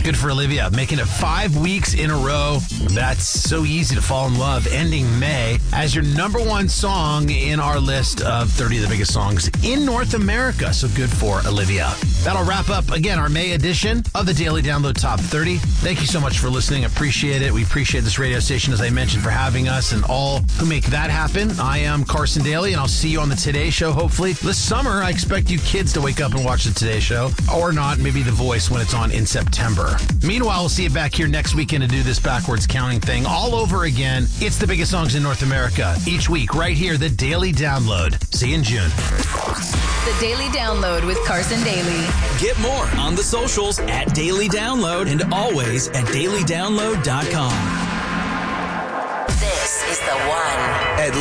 Good for Olivia, making it 5 weeks in a row. That's So Easy to Fall in Love, ending May as your number one song in our list of 30 of the biggest songs in North America. So good for Olivia. That'll wrap up, again, our May edition of the Daily Download Top 30. Thank you so much for listening. Appreciate it. We appreciate this radio station, as I mentioned, for having us and all who make that happen. I am Carson Daly, and I'll see you on the Today Show, hopefully. This summer, I expect you kids to wake up and watch the Today Show, or not, maybe The Voice when it's on in September. Meanwhile, we'll see you back here next weekend to do this backwards counting thing all over again. It's the biggest songs in North America each week, right here, the Daily Download. See you in June. The Daily Download with Carson Daly. Get more on the socials at Daily Download and always at dailydownload.com. This is the one.